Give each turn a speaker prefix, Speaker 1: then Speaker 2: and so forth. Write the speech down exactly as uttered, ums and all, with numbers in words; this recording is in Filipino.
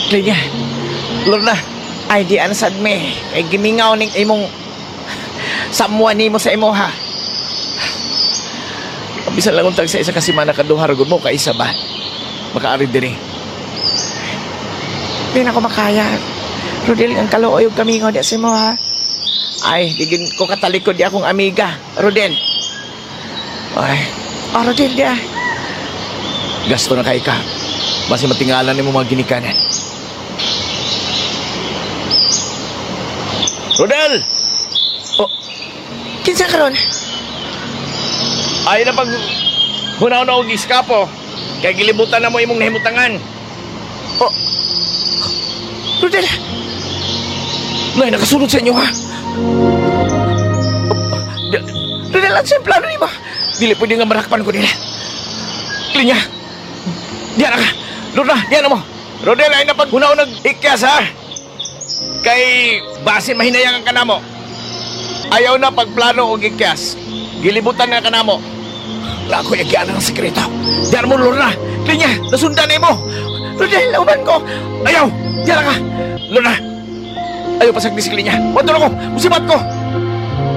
Speaker 1: Linya, Lorna, ay di ansad me. Ay gimingaw ning imong samuan nimo sa imo ha. Bisan lang untag sa isa ka semana kaduha ragod mo ka isa ba? Makaari diri. Di na ko makaya. Rodel, ang kaluoy og kamingaw di sa imo ha. Ay, digin ko katalikod di akong amiga, Rodel. Ay, oh, Rodel di ah. Gasto na kay ka. Basi matingalan ni mo mga ginikanan. Rodel! Oh, kinsa karon? Ay na pag hunaw na og iskapo. Kay gilibutan na mo imong nahimutangan. Oh, Rodel! Nay, nakasunod sa inyo ha? Oh, Rodel, ang siyang plano ni mo. Dili pwede nga marakpan ko nila. Linya! Diyan na ka! Lorna, diyan na mo! Rodel, ay na pag hunaw nag-ikyas ha? Kay basin mahinayangan ka na mo. Ayaw na pagplano o gikyas. Gilibutan na ka na mo. Wala ko yagyan ng sekreto. Diyan mo, Lorna. Linya, nasundan na mo. Rodel, lauban ko. Ayaw, diyan na ka. Lorna, ayaw pasag bisik Linya. Wala ko, musibat ko.